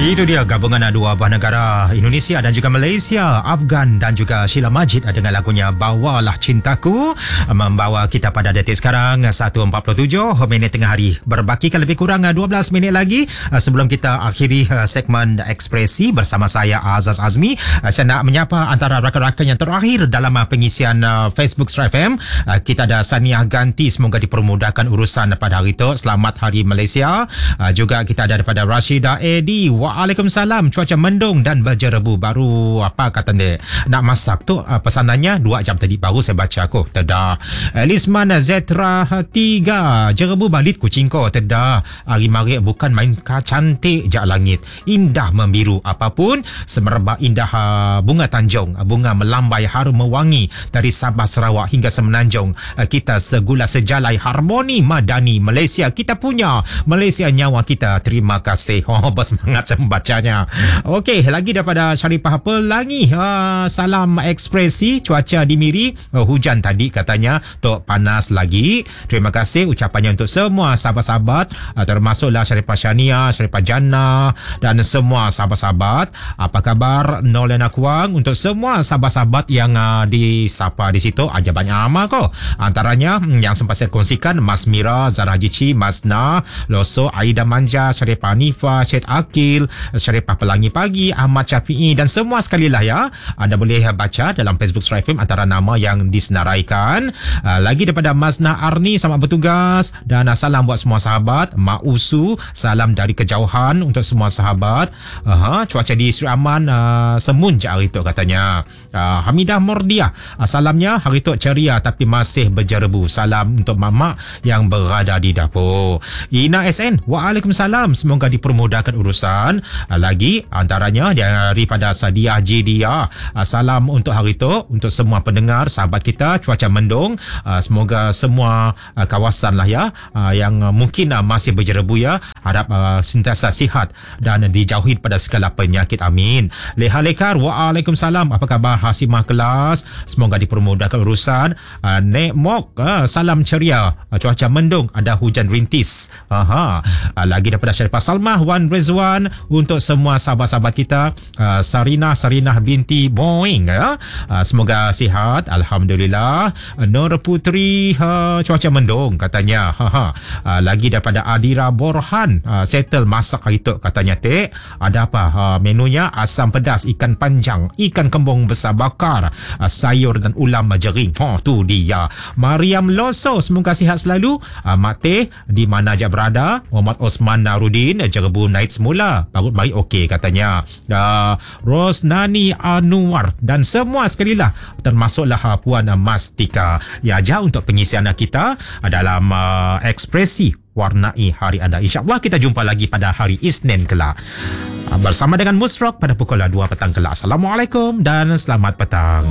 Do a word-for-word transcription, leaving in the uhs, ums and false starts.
Itu dia gabungan dua buah negara, Indonesia dan juga Malaysia, Afgan dan juga Sheila Majid dengan lagunya Bawalah Cintaku, membawa kita pada detik sekarang satu empat puluh tujuh minit tengah hari. Berbakikan lebih kurang dua belas minit lagi sebelum kita akhiri segmen ekspresi bersama saya Azaz Azmi. Saya nak menyapa antara rakan-rakan yang terakhir dalam pengisian Facebook Star F M. Kita ada Saniah Ganti, semoga dipermudahkan urusan pada hari itu. Selamat Hari Malaysia. Juga kita ada daripada Rashidah Edi. Waalaikumsalam. Cuaca mendung dan berjerebu. Baru apa kata dia nak masak tu, uh, pesanannya dua jam tadi baru saya baca aku. Tedah. Elisman Zetra tiga. Jerebu balit kucing ko. Tedah. Hari marik bukan main cantik je langit. Indah membiru. Apapun semerbak indah uh, bunga Tanjung. Bunga melambai harum mewangi dari Sabah Sarawak hingga Semenanjung. Uh, kita segula sejalai harmoni madani Malaysia kita punya. Malaysia nyawa kita. Terima kasih. Oh, bersemangat membacanya. Okey, lagi daripada Syarifah Pelangi. Uh, salam ekspresi. Cuaca di Miri uh, hujan tadi katanya. Tok panas lagi. Terima kasih ucapannya untuk semua sahabat-sahabat, uh, termasuklah Syarifah Syania, Syarifah Jannah dan semua sahabat-sahabat. Apa khabar Nolena Kuang? Untuk semua sahabat-sahabat yang uh, disapa di situ ada banyak nama kok. Antaranya yang sempat saya kongsikan, Mas Mira, Zara Jici, Mas Na, Loso, Aida Manja, Syarifah Hanifa, Syed Akil, Syarifah Pelangi Pagi, Ahmad Syafi'i dan semua sekali lah ya. Anda boleh baca dalam Facebook Star F M antara nama yang disenaraikan. Uh, lagi daripada Masna Arni, selamat bertugas dan uh, salam buat semua sahabat. Mak Usu, salam dari kejauhan untuk semua sahabat. Uh, cuaca di Sri Aman uh, semun je hari tu katanya. Uh, Hamidah Mordia, uh, salamnya hari tu ceria tapi masih berjerebu. Salam untuk mamak yang berada di dapur. Ina S N, waalaikumsalam. Semoga dipermudahkan urusan. Lagi antaranya daripada Sadiah Jidia, salam untuk hari itu untuk semua pendengar sahabat kita. Cuaca mendung, semoga semua kawasan lah ya yang mungkin masih berjerebu ya, harap sentiasa sihat dan dijauhi pada segala penyakit, amin. Leha Lekar, waalaikumsalam. Apa khabar Hasimah kelas? Semoga dipermudahkan urusan. Nek Mok, salam ceria. Cuaca mendung, ada hujan rintis. Aha. Lagi daripada Syarifah Salmah Wan Rezwan, untuk semua sahabat-sahabat kita, uh, Sarina Sarinah binti Boeing ya. Uh, semoga sihat, alhamdulillah. Uh, Nur Putri, uh, cuaca mendung katanya. Ha ha. Uh, lagi daripada Adira Borhan, uh, settle masak hari tu katanya. Tek, ada apa? Uh, menunya asam pedas, ikan panjang, ikan kembung besar bakar, uh, sayur dan ulam jering. Ha, tu dia. Mariam Loso, semoga sihat selalu. Uh, Mak Teh di mana aja berada. Muhammad Osman Narudin, Jerebu naik semula. Baru baik okey katanya. Uh, Rosnani Anwar dan semua sekali lah, termasuklah Puan Mastika. Ya, aja untuk pengisian kita dalam uh, ekspresi warnai hari anda. InsyaAllah kita jumpa lagi pada hari Isnin kelak uh, bersama dengan Musrok pada pukul dua petang kelak. Assalamualaikum dan selamat petang.